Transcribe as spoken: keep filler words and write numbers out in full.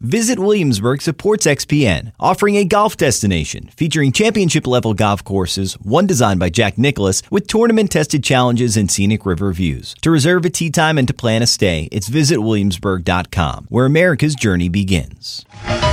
Visit Williamsburg supports X P N, offering a golf destination featuring championship-level golf courses, one designed by Jack Nicklaus, with tournament-tested challenges and scenic river views. To reserve a tee time and to plan a stay, it's visit williamsburg dot com, where America's journey begins.